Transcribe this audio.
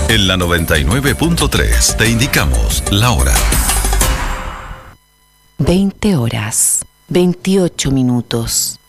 En la 99.3 te indicamos la hora. 20 horas, 28 minutos.